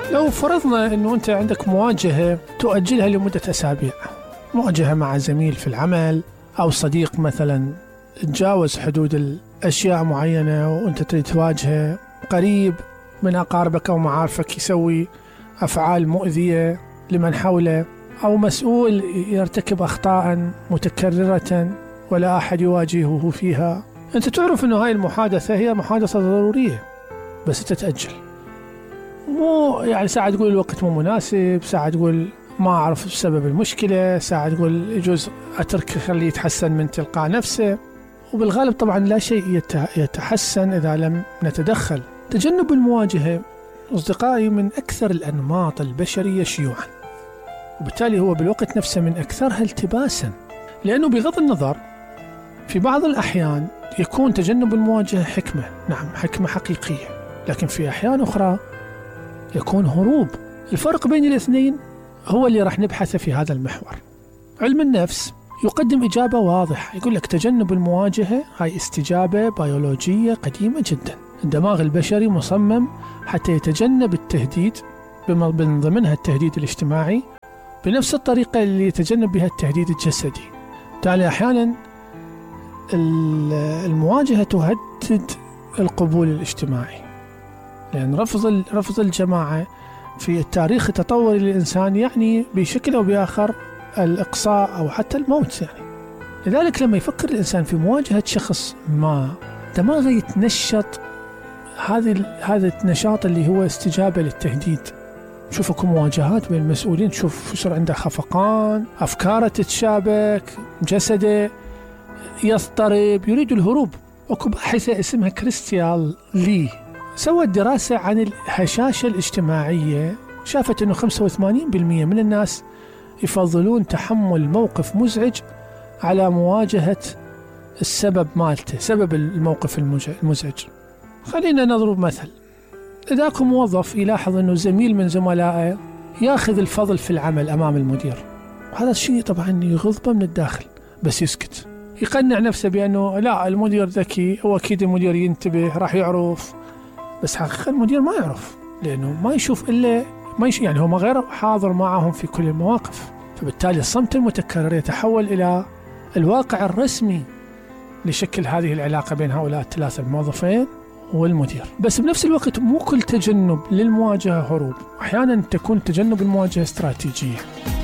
لو فرضنا أنه أنت عندك مواجهة تؤجلها لمدة أسابيع، مواجهة مع زميل في العمل أو صديق مثلا تجاوز حدود الأشياء معينة وأنت تريد تواجهه، قريب من أقاربك أو معارفك يسوي أفعال مؤذية لمن حوله، أو مسؤول يرتكب أخطاء متكررة ولا أحد يواجهه فيها، أنت تعرف أنه هاي المحادثة هي محادثة ضرورية بس تتأجل. مو يعني ساعة تقول الوقت مو مناسب، ساعة تقول ما أعرف سبب المشكلة، ساعة تقول يجوز أترك خليه يتحسن من تلقاء نفسه، وبالغالب طبعا لا شيء يتحسن إذا لم نتدخل. تجنب المواجهة أصدقائي من أكثر الأنماط البشرية شيوعا، وبالتالي هو بالوقت نفسه من أكثرها التباسا، لأنه بغض النظر في بعض الأحيان يكون تجنب المواجهة حكمة، نعم حكمة حقيقية، لكن في أحيان أخرى يكون هروب. الفرق بين الاثنين هو اللي راح نبحثه في هذا المحور. علم النفس يقدم إجابة واضحة، يقول لك تجنب المواجهة هاي استجابة بيولوجية قديمة جدا. الدماغ البشري مصمم حتى يتجنب التهديد، من ضمنها التهديد الاجتماعي، بنفس الطريقة اللي يتجنب بها التهديد الجسدي. بالتالي أحيانا المواجهة تهدد القبول الاجتماعي، لأن رفض الجماعة في التاريخ التطوري للإنسان يعني بشكل أو بآخر الإقصاء أو حتى الموت يعني. لذلك لما يفكر الإنسان في مواجهة شخص ما، دماغه يتنشط، هذا النشاط اللي هو استجابة للتهديد. شوف اكو مواجهات بين المسؤولين، تشوف يصير عنده خفقان، أفكاره تتشابك، جسده يضطرب، يريد الهروب. اكو باحثة اسمها كريستيال لي سوت دراسة عن الهشاشة الاجتماعية، شافت انه 85% من الناس يفضلون تحمل موقف مزعج على مواجهة السبب مالته، سبب الموقف المزعج. خلينا نضرب مثل، إذا أكو موظف يلاحظ أنه زميل من زملائه ياخذ الفضل في العمل أمام المدير، هذا الشيء طبعا يغضبه من الداخل، بس يسكت، يقنع نفسه بأنه لا المدير ذكي، هو أكيد المدير ينتبه راح يعرف، بس حقيقة المدير ما يعرف، لأنه ما يشوف إلا يعني هو غير حاضر معهم في كل المواقف. فبالتالي الصمت المتكرر يتحول إلى الواقع الرسمي لشكل هذه العلاقة بين هؤلاء الثلاثة، الموظفين والمدير. بس بنفس الوقت مو كل تجنب للمواجهة هروب، أحيانا تكون تجنب المواجهة استراتيجية.